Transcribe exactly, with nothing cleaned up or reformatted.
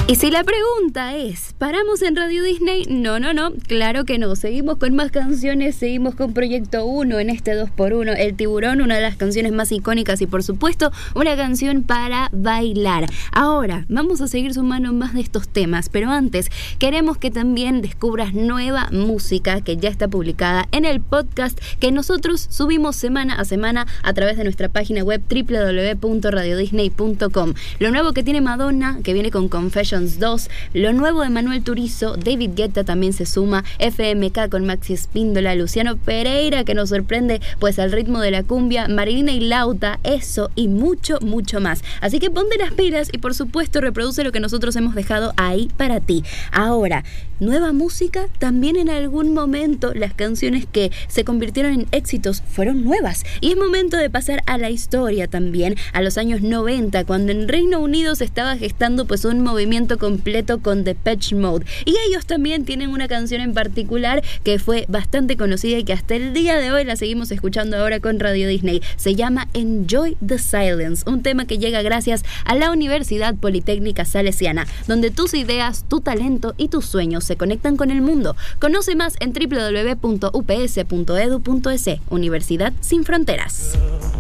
Y si la pregunta es, ¿paramos en Radio Disney? No, no, no, claro que no. Seguimos con más canciones, seguimos con Proyecto uno en este dos por uno. El Tiburón, una de las canciones más icónicas y por supuesto una canción para bailar. Ahora, vamos a seguir sumando más de estos temas, pero antes queremos que también descubras nueva música que ya está publicada en el podcast que nosotros subimos semana a semana a través de nuestra página web doble u doble u doble u punto radio disney punto com. Lo nuevo que tiene Madonna, que viene con Confessions dos, lo nuevo de Manuel Turizo, David Guetta también se suma, F M K con Maxi Espíndola, Luciano Pereira que nos sorprende pues al ritmo de la cumbia, Marilina y Lauta, eso y mucho, mucho más. Así que ponte las pilas y por supuesto reproduce lo que nosotros hemos dejado ahí para ti. Ahora, nueva música, también en algún momento las canciones que se convirtieron en éxitos fueron nuevas y es momento de pasar a la historia también, a los años noventa, cuando en Reino Unido se estaba gestando pues un movimiento completo con Depeche Mode y ellos también tienen una canción en particular que fue bastante conocida y que hasta el día de hoy la seguimos escuchando ahora con Radio Disney. Se llama Enjoy the Silence, un tema que llega gracias a la Universidad Politécnica Salesiana, donde tus ideas, tu talento y tus sueños se conectan con el mundo. Conoce más en doble u doble u doble u punto u p s punto e d u punto e s. Universidad sin fronteras.